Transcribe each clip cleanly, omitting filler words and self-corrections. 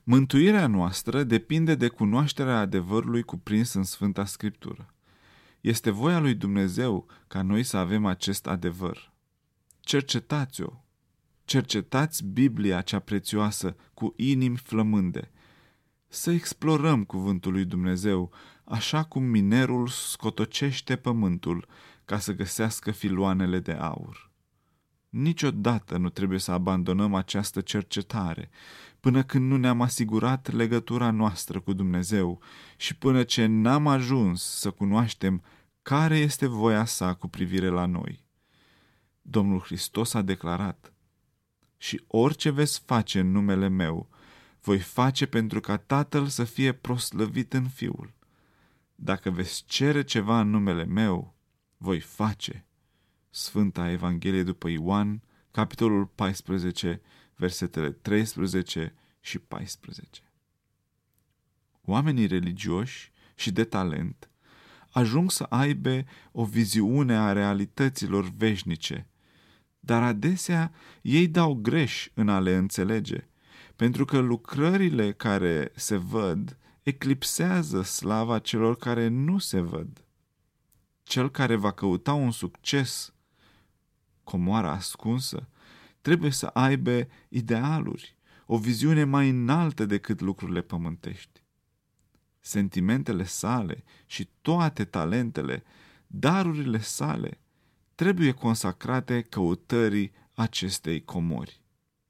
Mântuirea noastră depinde de cunoașterea adevărului cuprins în Sfânta Scriptură. Este voia lui Dumnezeu ca noi să avem acest adevăr. Cercetați-o! Cercetați Biblia cea prețioasă cu inimi flămânde. Să explorăm cuvântul lui Dumnezeu, așa cum minerul scotocește pământul ca să găsească filoanele de aur. Niciodată nu trebuie să abandonăm această cercetare, până când nu ne-am asigurat legătura noastră cu Dumnezeu și până ce n-am ajuns să cunoaștem care este voia sa cu privire la noi. Domnul Hristos a declarat: și orice veți face în numele meu, voi face pentru ca Tatăl să fie proslăvit în Fiul. Dacă veți cere ceva în numele meu, voi face. Sfânta Evanghelie după Ioan, capitolul 14, versetele 13 și 14. Oamenii religioși și de talent ajung să aibă o viziune a realităților veșnice, dar adesea ei dau greș în a le înțelege, pentru că lucrările care se văd eclipsează slava celor care nu se văd. Cel care va căuta un succes, comoara ascunsă, trebuie să aibă idealuri, o viziune mai înaltă decât lucrurile pământești. Sentimentele sale și toate talentele, darurile sale, trebuie consacrate căutării acestei comori.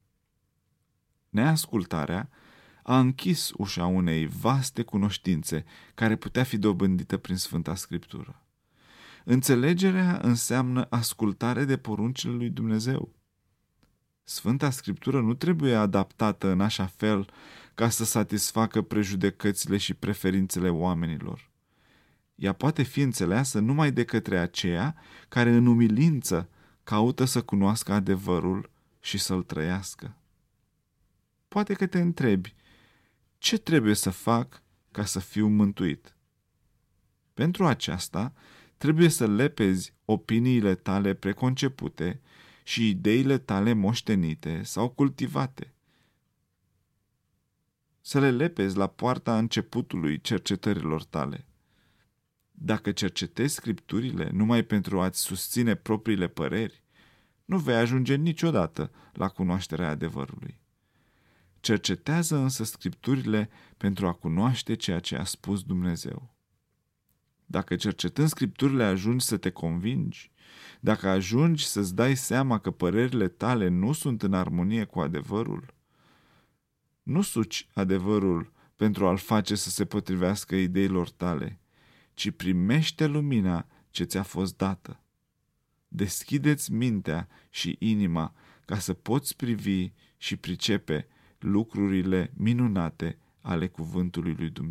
Neascultarea a închis ușa unei vaste cunoștințe care putea fi dobândită prin Sfânta Scriptură. Înțelegerea înseamnă ascultare de poruncile lui Dumnezeu. Sfânta Scriptură nu trebuie adaptată în așa fel ca să satisfacă prejudecățile și preferințele oamenilor. Ea poate fi înțeleasă numai de către aceia care în umilință caută să cunoască adevărul și să-l trăiască. Poate că te întrebi: ce trebuie să fac ca să fiu mântuit? Pentru aceasta, trebuie să lepezi opiniile tale preconcepute și ideile tale moștenite sau cultivate. Să le lepezi la poarta începutului cercetărilor tale. Dacă cercetezi Scripturile numai pentru a-ți susține propriile păreri, nu vei ajunge niciodată la cunoașterea adevărului. Cercetează însă Scripturile pentru a cunoaște ceea ce a spus Dumnezeu. Dacă cercetând Scripturile ajungi să te convingi, dacă ajungi să-ți dai seama că părerile tale nu sunt în armonie cu adevărul, nu suci adevărul pentru a-l face să se potrivească ideilor tale, ci primește lumina ce ți-a fost dată. Deschide-ți mintea și inima ca să poți privi și pricepe lucrurile minunate ale cuvântului lui Dumnezeu.